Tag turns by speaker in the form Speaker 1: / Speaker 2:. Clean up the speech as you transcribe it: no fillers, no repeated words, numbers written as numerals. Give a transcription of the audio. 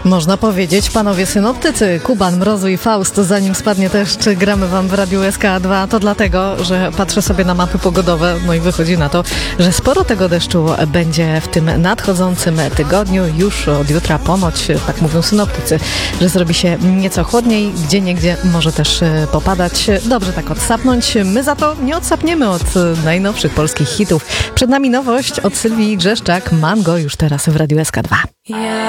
Speaker 1: Można powiedzieć, panowie synoptycy, Kuban, Mrozu i Faust, zanim spadnie deszcz, gramy wam w Radiu SK2. To dlatego, że patrzę sobie na mapy pogodowe, no i wychodzi na to, że sporo tego deszczu będzie w tym nadchodzącym tygodniu. Już od jutra ponoć, tak mówią synoptycy, że zrobi się nieco chłodniej, gdzieniegdzie może też popadać. Dobrze tak odsapnąć. My za to nie odsapniemy od najnowszych polskich hitów. Przed nami nowość od Sylwii Grzeszczak. Mango już teraz w Radiu SK2.